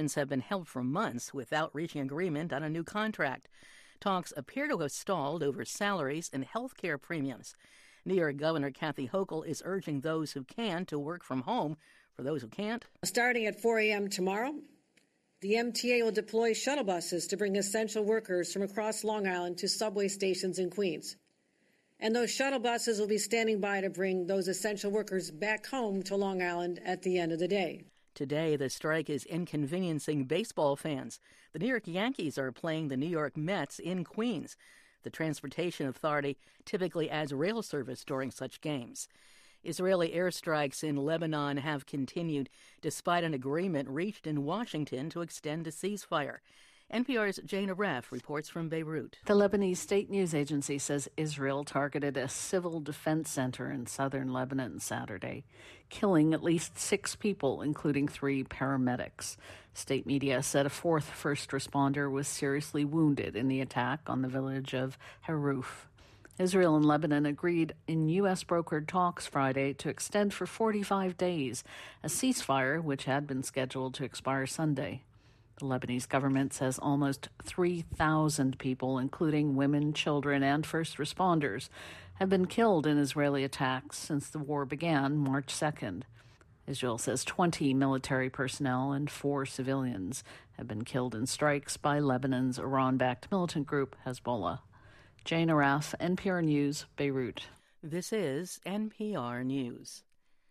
unions have been held for months without reaching agreement on a new contract. Talks appear to have stalled over salaries and health care premiums. New York Governor Kathy Hochul is urging those who can to work from home. For those who can't, starting at 4 a.m. tomorrow, the MTA will deploy shuttle buses to bring essential workers from across Long Island to subway stations in Queens. And those shuttle buses will be standing by to bring those essential workers back home to Long Island at the end of the day. Today, the strike is inconveniencing baseball fans. The New York Yankees are playing the New York Mets in Queens. The Transportation Authority typically adds rail service during such games. Israeli airstrikes in Lebanon have continued despite an agreement reached in Washington to extend a ceasefire. NPR's Jane Aref reports from Beirut. The Lebanese state news agency says Israel targeted a civil defense center in southern Lebanon Saturday, killing at least 6 people, including 3 paramedics. State media said a 4th first responder was seriously wounded in the attack on the village of Haruf. Israel and Lebanon agreed in U.S.-brokered talks Friday to extend for 45 days a ceasefire which had been scheduled to expire Sunday. The Lebanese government says almost 3,000 people, including women, children, and first responders, have been killed in Israeli attacks since the war began March 2nd. Israel says 20 military personnel and 4 civilians have been killed in strikes by Lebanon's Iran-backed militant group Hezbollah. Jane Araf, NPR News, Beirut. This is NPR News.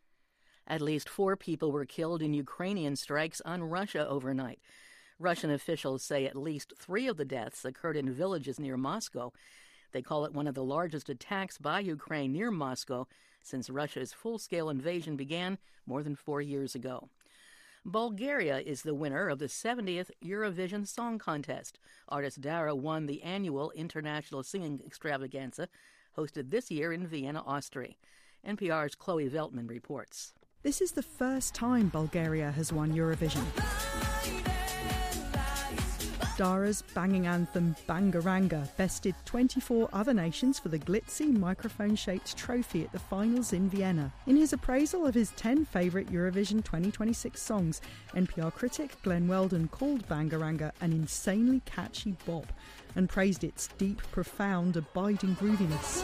At least 4 people were killed in Ukrainian strikes on Russia overnight. Russian officials say at least 3 of the deaths occurred in villages near Moscow. They call it one of the largest attacks by Ukraine near Moscow since Russia's full-scale invasion began more than 4 years ago. Bulgaria is the winner of the 70th Eurovision Song Contest. Artist Dara won the annual international singing extravaganza hosted this year in Vienna, Austria. NPR's Chloe Veltman reports. This is the first time Bulgaria has won Eurovision. Dara's banging anthem Bangaranga bested 24 other nations for the glitzy microphone-shaped trophy at the finals in Vienna. In his appraisal of his 10 favourite Eurovision 2026 songs, NPR critic Glenn Weldon called Bangaranga an insanely catchy bop and praised its deep, profound, abiding grooviness.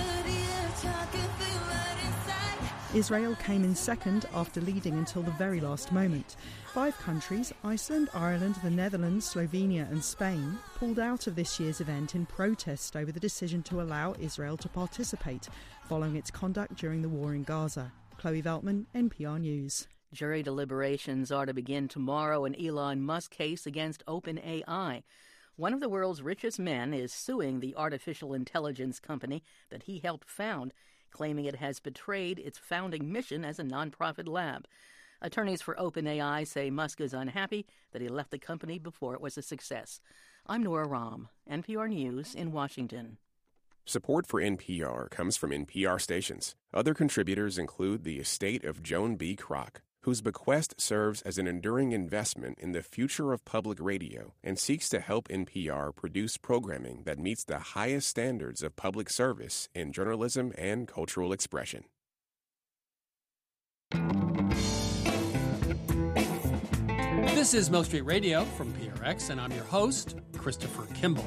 Israel came in second after leading until the very last moment. 5 countries, Iceland, Ireland, the Netherlands, Slovenia and Spain, pulled out of this year's event in protest over the decision to allow Israel to participate, following its conduct during the war in Gaza. Chloe Veltman, NPR News. Jury deliberations are to begin tomorrow in Elon Musk's case against OpenAI. One of the world's richest men is suing the artificial intelligence company that he helped found, claiming it has betrayed its founding mission as a nonprofit lab. Attorneys for OpenAI say Musk is unhappy that he left the company before it was a success. I'm Nora Rahm, NPR News in Washington. Support for NPR comes from NPR stations. Other contributors include the estate of Joan B. Kroc, whose bequest serves as an enduring investment in the future of public radio and seeks to help NPR produce programming that meets the highest standards of public service in journalism and cultural expression. This is Milk Street Radio from PRX, and I'm your host, Christopher Kimball.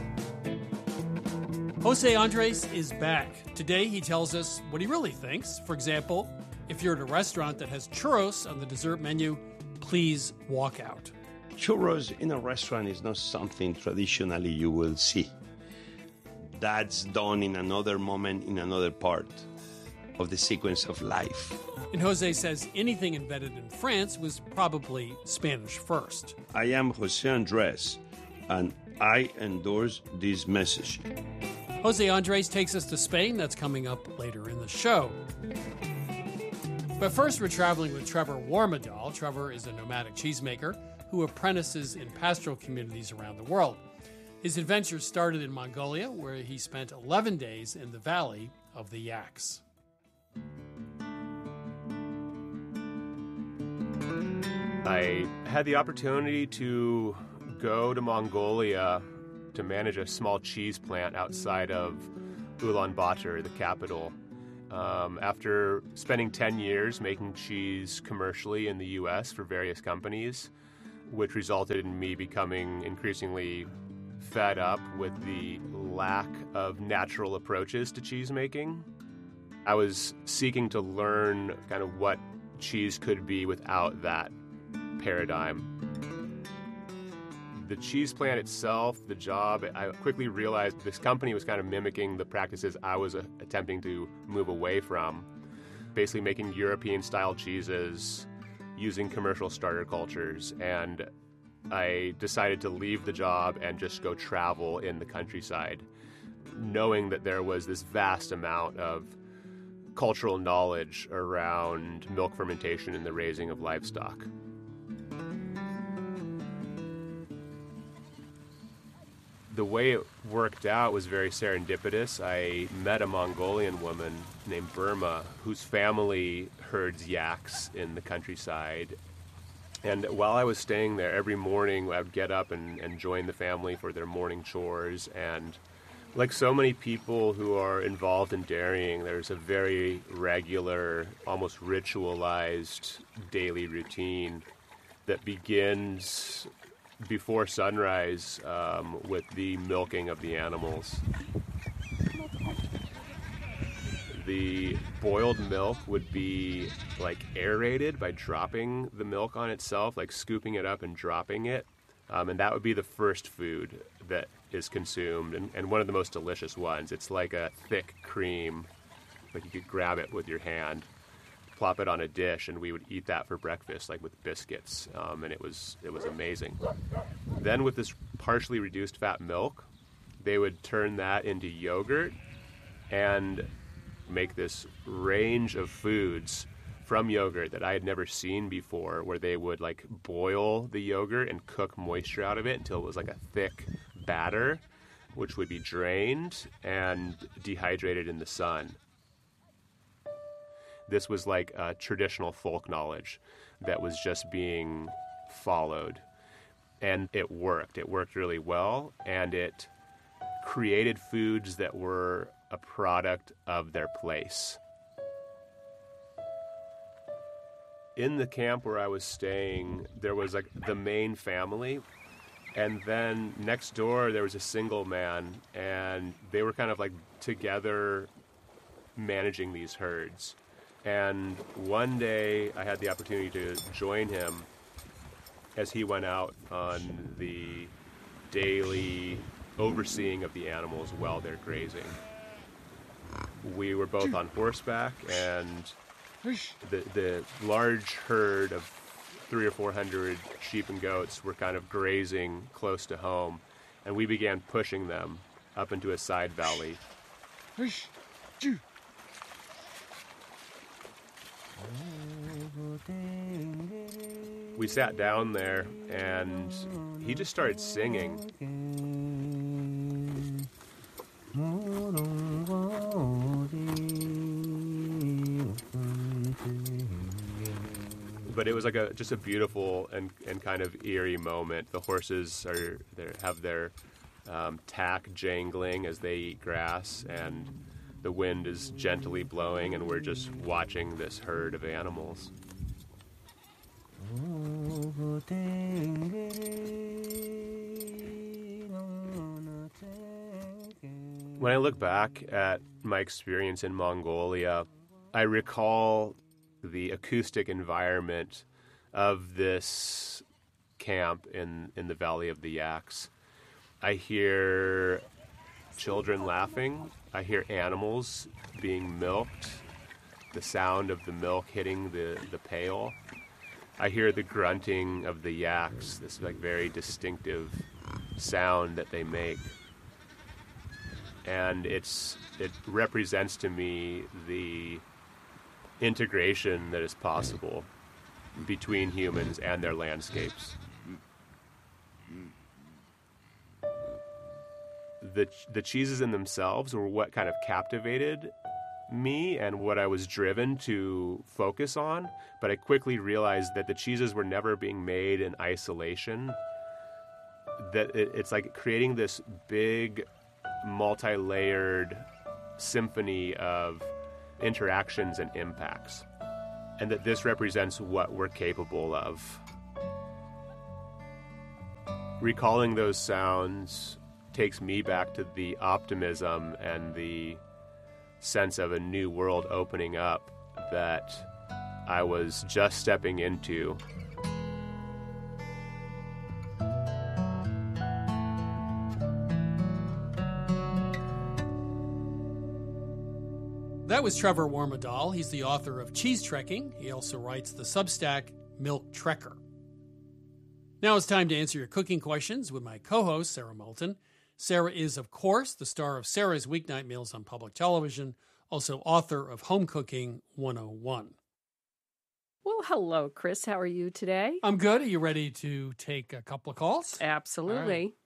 Jose Andres is back. Today he tells us what he really thinks. For example, if you're at a restaurant that has churros on the dessert menu, please walk out. Churros in a restaurant is not something traditionally you will see. That's done in another moment, in another part of the sequence of life. And Jose says anything invented in France was probably Spanish first. I am Jose Andres, and I endorse this message. Jose Andres takes us to Spain. That's coming up later in the show. But first, we're traveling with Trevor Warmadal. Trevor is a nomadic cheesemaker who apprentices in pastoral communities around the world. His adventure started in Mongolia, where he spent 11 days in the Valley of the Yaks. I had the opportunity to go to Mongolia to manage a small cheese plant outside of Ulaanbaatar, the capital. After spending 10 years making cheese commercially in the U.S. for various companies, which resulted in me becoming increasingly fed up with the lack of natural approaches to cheese making. I was seeking to learn kind of what cheese could be without that paradigm. The cheese plant itself, the job, I quickly realized this company was kind of mimicking the practices I was attempting to move away from, basically making European-style cheeses using commercial starter cultures. And I decided to leave the job and just go travel in the countryside, knowing that there was this vast amount of cultural knowledge around milk fermentation and the raising of livestock. The way it worked out was very serendipitous. I met a Mongolian woman named Burma whose family herds yaks in the countryside. And while I was staying there, every morning I would get up and join the family for their morning chores. And like so many people who are involved in dairying, there's a very regular, almost ritualized daily routine that begins before sunrise with the milking of the animals. The boiled milk would be like aerated by dropping the milk on itself, like scooping it up and dropping it. And that would be the first food that is consumed, and one of the most delicious ones. It's like a thick cream, like you could grab it with your hand, plop it on a dish, and we would eat that for breakfast, like with biscuits, and it was amazing. Then with this partially reduced fat milk, they would turn that into yogurt and make this range of foods from yogurt that I had never seen before, where they would like boil the yogurt and cook moisture out of it until it was like a thick batter, which would be drained and dehydrated in the sun. This was like a traditional folk knowledge that was just being followed. And it worked. It worked really well, and it created foods that were a product of their place. In the camp where I was staying, there was like the main family, and then next door there was a single man, and they were kind of like together managing these herds. And one day I had the opportunity to join him as he went out on the daily overseeing of the animals while they're grazing. We were both on horseback, and the large herd of 300 or 400 sheep and goats were kind of grazing close to home, and we began pushing them up into a side valley. We sat down there, and he just started singing. But it was like just a beautiful and kind of eerie moment. The horses have their tack jangling as they eat grass, and the wind is gently blowing, and we're just watching this herd of animals. When I look back at my experience in Mongolia, I recall the acoustic environment of this camp in the Valley of the Yaks. I hear children laughing. I hear animals being milked, the sound of the milk hitting the pail. I hear the grunting of the yaks, this like very distinctive sound that they make. And it represents to me the integration that is possible between humans and their landscapes. The cheeses in themselves were what kind of captivated me and what I was driven to focus on, but I quickly realized that the cheeses were never being made in isolation, that it's like creating this big multi-layered symphony of interactions and impacts, and that this represents what we're capable of. recalling those sounds takes me back to the optimism and the sense of a new world opening up that I was just stepping into. That was Trevor Warmadal. He's the author of Cheese Trekking. He also writes the Substack Milk Trekker. Now it's time to answer your cooking questions with my co-host, Sarah Moulton. Sarah is, of course, the star of Sarah's Weeknight Meals on public television, also author of Home Cooking 101. Well, hello, Chris. How are you today? I'm good. Are you ready to take a couple of calls? Absolutely. Right.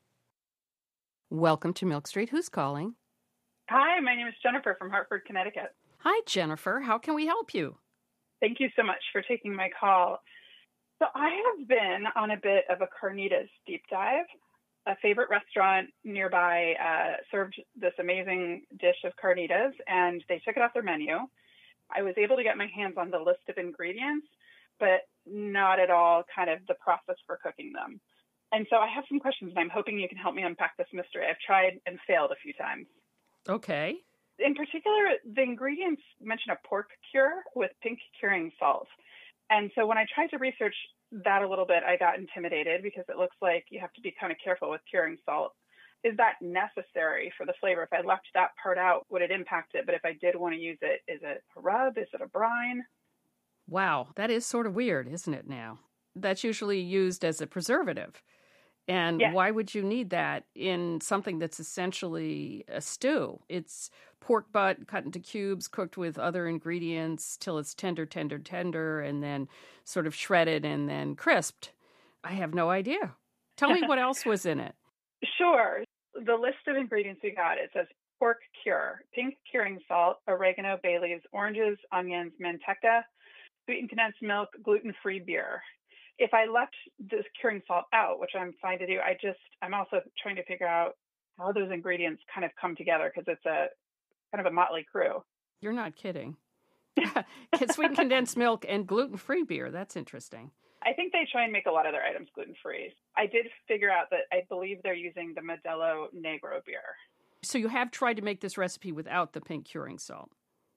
Welcome to Milk Street. Who's calling? Hi, my name is Jennifer from Hartford, Connecticut. Hi, Jennifer. How can we help you? Thank you so much for taking my call. So I have been on a bit of a carnitas deep dive. A favorite restaurant nearby served this amazing dish of carnitas, and they took it off their menu. I was able to get my hands on the list of ingredients, but not at all kind of the process for cooking them. And so I have some questions, and I'm hoping you can help me unpack this mystery. I've tried and failed a few times. Okay. In particular, the ingredients mention a pork cure with pink curing salt. And so when I tried to research that a little bit, I got intimidated because it looks like you have to be kind of careful with curing salt. Is that necessary for the flavor? If I left that part out, would it impact it? But if I did want to use it, is it a rub? Is it a brine? Wow, that is sort of weird, isn't it now? That's usually used as a preservative. And Yeah. why would you need that in something that's essentially a stew? It's pork butt cut into cubes, cooked with other ingredients till it's tender, and then sort of shredded and then crisped. I have no idea. Tell me what else was in it. Sure. The list of ingredients we got, it says pork cure, pink curing salt, oregano, bay leaves, oranges, onions, manteca, sweetened condensed milk, gluten-free beer. If I left this curing salt out, which I'm fine to do, I'm also trying to figure out how those ingredients kind of come together because it's a kind of a motley crew. You're not kidding. Sweetened condensed milk and gluten-free beer. That's interesting. I think they try and make a lot of their items gluten-free. I did figure out that I believe they're using the Modelo Negro beer. So you have tried to make this recipe without the pink curing salt?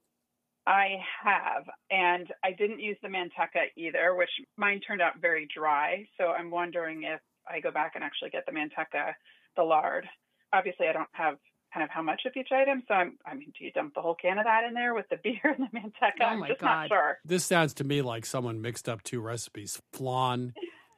I have, and I didn't use the manteca either, which mine turned out very dry. So I'm wondering if I go back and actually get the manteca, the lard. Obviously, I don't have kind of how much of each item. So do you dump the whole can of that in there with the beer and the manteca? Oh my I'm just God. not sure. This sounds to me like someone mixed up two recipes, flan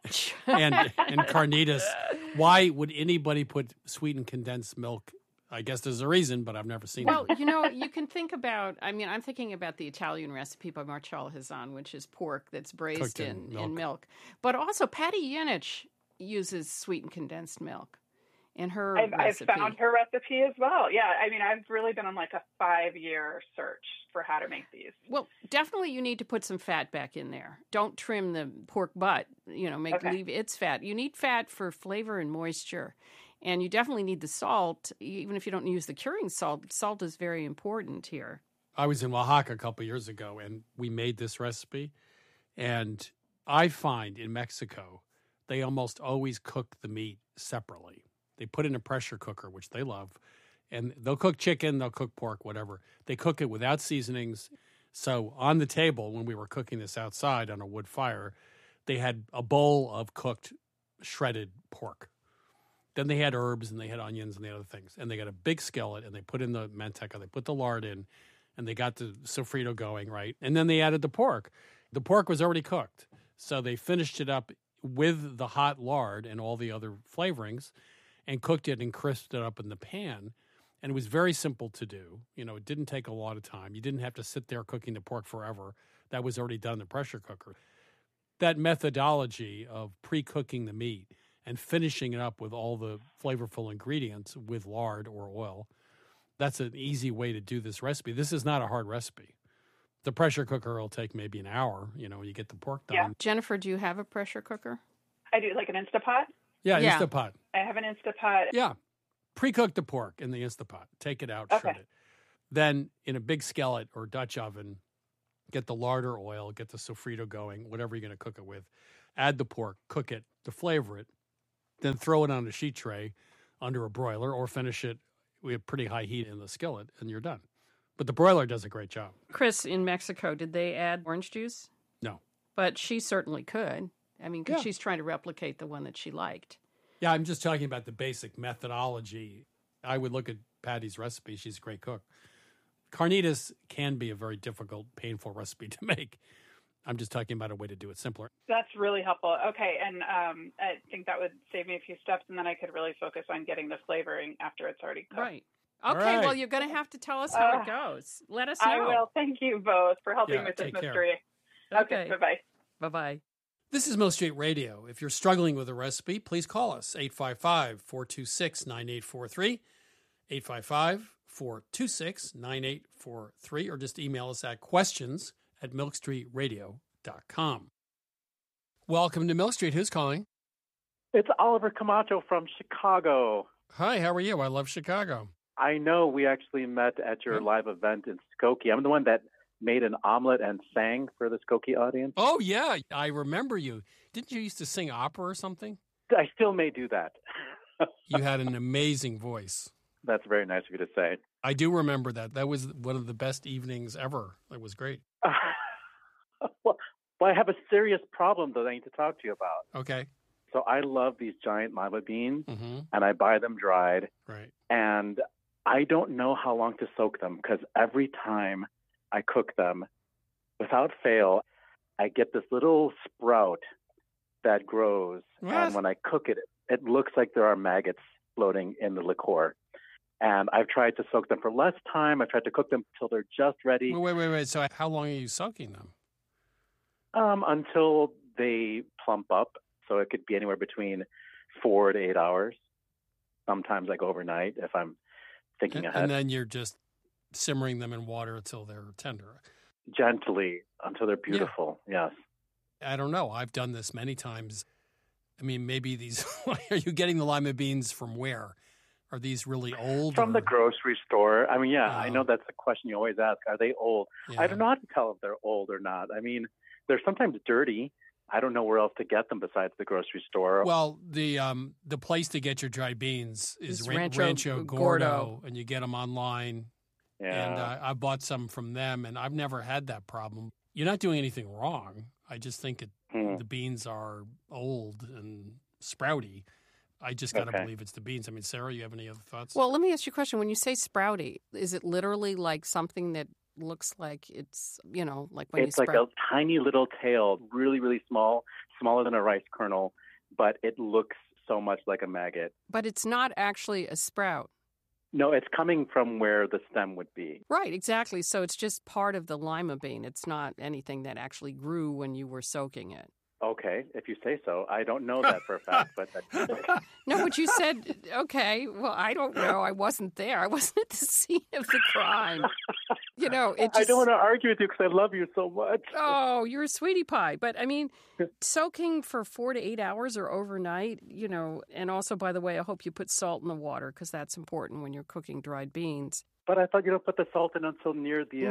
and carnitas. Why would anybody put sweetened condensed milk? I guess there's a reason, but I've never seen Well, it. you can think about, I'm thinking about the Italian recipe by Marcel Hazan, which is pork that's braised Cooked in milk. But also Patty Yunich uses sweetened condensed milk in her I've recipe. found her recipe as well. Yeah, I've really been on like a 5-year search for how to make these. Well, definitely you need to put some fat back in there. Don't trim the pork butt, leave its fat. You need fat for flavor and moisture. And you definitely need the salt, even if you don't use the curing salt. Salt is very important here. I was in Oaxaca a couple of years ago, and we made this recipe. And I find in Mexico, they almost always cook the meat separately. They put it in a pressure cooker, which they love, and they'll cook chicken, they'll cook pork, whatever. They cook it without seasonings. So on the table, when we were cooking this outside on a wood fire, they had a bowl of cooked shredded pork. Then they had herbs and they had onions and the other things. And they got a big skillet and they put in the manteca, they put the lard in, and they got the sofrito going, right? And then they added the pork. The pork was already cooked. So they finished it up with the hot lard and all the other flavorings and cooked it and crisped it up in the pan. And it was very simple to do. It didn't take a lot of time. You didn't have to sit there cooking the pork forever. That was already done in the pressure cooker. That methodology of pre-cooking the meat and finishing it up with all the flavorful ingredients with lard or oil, that's an easy way to do this recipe. This is not a hard recipe. The pressure cooker will take maybe an hour, when you get the pork done. Yeah. Jennifer, do you have a pressure cooker? I do like an Instapot. Yeah, Yeah. Instapot. I have an Instapot. Yeah. Pre-cook the pork in the Instapot. Take it out, Okay. shred it. Then in a big skillet or Dutch oven, get the lard or oil, get the sofrito going, whatever you're going to cook it with. Add the pork, cook it, to flavor it. then throw it on a sheet tray under a broiler or finish it with pretty high heat in the skillet, and you're done. But the broiler does a great job. Chris, in Mexico, did they add orange juice? No. But she certainly could. I mean, because she's trying to replicate the one that she liked. Yeah, I'm just talking about the basic methodology. I would look at Patty's recipe. She's a great cook. Carnitas can be a very difficult, painful recipe to make. I'm just talking about a way to do it simpler. That's really helpful. Okay, and I think that would save me a few steps, and then I could really focus on getting the flavoring after it's already cooked. Right. Okay, well, you're going to have to tell us how it goes. Let us know. I will. Thank you both for helping with this mystery. Okay, bye-bye. Bye-bye. This is Milk Street Radio. If you're struggling with a recipe, please call us, 855-426-9843, 855-426-9843, or just email us at questions@milkstreetradio.com. Welcome to Milk Street. Who's calling? It's Oliver Camacho from Chicago. Hi, how are you? I love Chicago. I know we actually met at your live event in Skokie. I'm the one that made an omelet and sang for the Skokie audience. Oh, yeah. I remember you. Didn't you used to sing opera or something? I still may do that. You had an amazing voice. That's very nice of you to say. I do remember that. That was one of the best evenings ever. It was great. Well, I have a serious problem that I need to talk to you about. Okay. So I love these giant lima beans, and I buy them dried. Right. And I don't know how long to soak them because every time I cook them, without fail, I get this little sprout that grows. What? And when I cook it, it looks like there are maggots floating in the liqueur. And I've tried to soak them for less time. I've tried to cook them until they're just ready. Wait. So how long are you soaking them? Until they plump up. So it could be anywhere between 4 to 8 hours. Sometimes I go overnight if I'm thinking ahead. And then you're just simmering them in water until they're tender. Gently until they're beautiful, yes. I don't know. I've done this many times. I mean, maybe these – are you getting the lima beans from where? Are these really old? From the grocery store. I mean, I know that's the question you always ask. Are they old? Yeah. I don't know how to tell if they're old or not. I mean, they're sometimes dirty. I don't know where else to get them besides the grocery store. Well, the place to get your dried beans is Rancho Gordo, and you get them online. Yeah. And I bought some from them, and I've never had that problem. You're not doing anything wrong. I just think the beans are old and sprouty. I just got to believe it's the beans. I mean, Sarah, you have any other thoughts? Well, let me ask you a question. When you say sprouty, is it literally like something that looks like it's, like when it's like a tiny little tail, really, really small, smaller than a rice kernel, but it looks so much like a maggot. But it's not actually a sprout. No, it's coming from where the stem would be. Right, exactly. So it's just part of the lima bean. It's not anything that actually grew when you were soaking it. Okay, if you say so. I don't know that for a fact, but No, but you said, okay, well, I don't know. I wasn't there. I wasn't at the scene of the crime. It just... I don't want to argue with you because I love you so much. Oh, you're a sweetie pie. But, I mean, soaking for 4 to 8 hours or overnight, and also, by the way, I hope you put salt in the water because that's important when you're cooking dried beans. But I thought you don't put the salt in until near the end.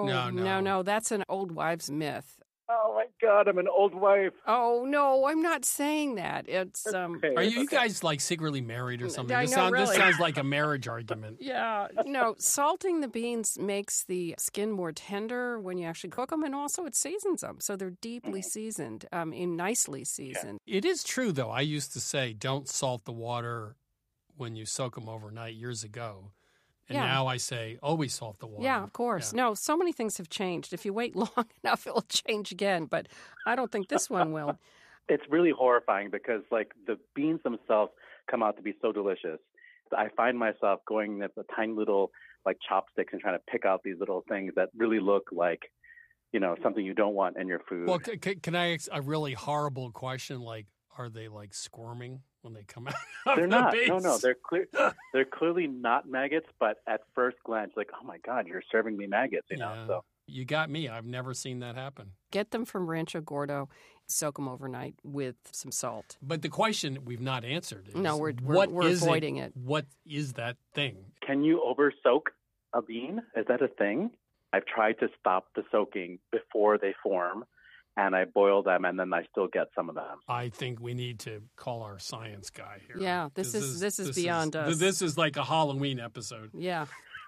No. That's an old wives' myth. Oh, my God, I'm an old wife. Oh, no, I'm not saying that. It's okay. Are you guys like secretly married or something? I know, really. This sounds like a marriage argument. Yeah. No, salting the beans makes the skin more tender when you actually cook them, and also it seasons them. So they're deeply seasoned, nicely seasoned. Yeah. It is true, though. I used to say don't salt the water when you soak them overnight years ago. And now I say, always salt the water. Yeah, of course. Yeah. No, so many things have changed. If you wait long enough, it'll change again. But I don't think this one will. It's really horrifying because, the beans themselves come out to be so delicious. I find myself going with the tiny little, chopsticks and trying to pick out these little things that really look like, something you don't want in your food. Well, can I ask a really horrible question? Are they, squirming when they come out? They're not. No. They're clearly not maggots, but at first glance, oh my God, you're serving me maggots, So you got me. I've never seen that happen. Get them from Rancho Gordo, soak them overnight with some salt. But the question we've not answered is, no, we're avoiding it. What is that thing? Can you over soak a bean? Is that a thing? I've tried to stop the soaking before they form. and I boil them, and then I still get some of them. I think we need to call our science guy here. Yeah, this is beyond us. This is like a Halloween episode. Yeah.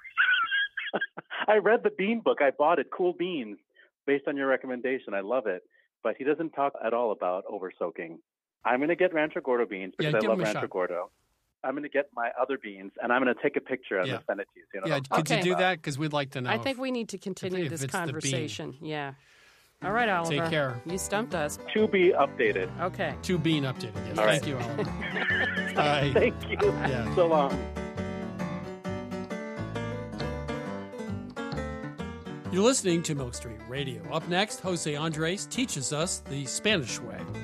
I read the bean book. I bought it, Cool Beans, based on your recommendation. I love it. But he doesn't talk at all about over-soaking. I'm going to get Rancho Gordo beans because I love Rancho Gordo. I'm going to get my other beans, and I'm going to take a picture and send it to you. So you know could you do that? Because we'd like to know. I think we need to continue this conversation. Yeah. All right, Oliver. Take care. You stumped us. To be updated. Okay. To be updated. Yes. All right. Thank you, Oliver. Bye. Thank you. Yeah. So long. You're listening to Milk Street Radio. Up next, Jose Andres teaches us the Spanish way.